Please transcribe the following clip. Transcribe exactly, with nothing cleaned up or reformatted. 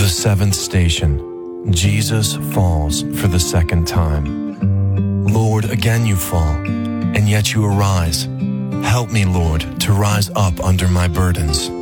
The seventh station. Jesus falls for the second time. Lord, again you fall, and yet you arise. Help me, Lord, to rise up under my burdens.